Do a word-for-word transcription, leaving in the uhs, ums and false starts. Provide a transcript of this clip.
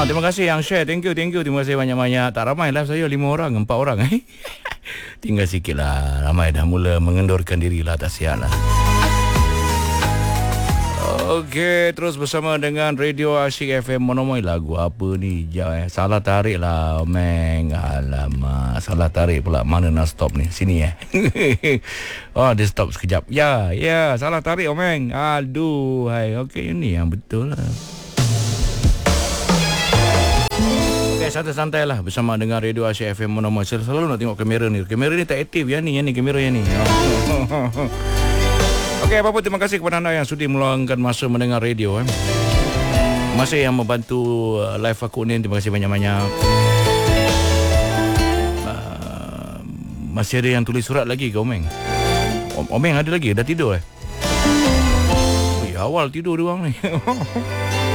Ah, terima kasih yang share. Thank you, thank you. Terima kasih banyak-banyak. Tak ramai live saya, lima orang, empat orang. Tinggal sikit lah. Ramai dah mula mengendorkan diri lah. Tak siap lah. Okey, terus bersama dengan Radio Asyik F M. Monomoi lagu apa ni? Jauh eh. Salah tarik lah, Meng. Alamak, salah tarik pula. Mana nak stop ni? Sini eh. Oh, dia stop sekejap. Ya, ya, salah tarik, Meng. Aduh, hai. Okey, ini yang betul lah. Okey, santai-santai lah bersama dengan Radio Asyik F M. Monomoi. Saya selalu nak tengok kamera ni. Kamera ni tak aktif. Yang ni, yang ni, kamera yang ni. Oh. Okey, apa-apa, terima kasih kepada anda yang sudi meluangkan masa mendengar radio. Eh. Masa yang membantu live aku ni, terima kasih banyak-banyak. Uh, masih ada yang tulis surat lagi ke Omeng? Om Omeng ada lagi? Dah tidur eh? Ui, awal tidur dia orang ni.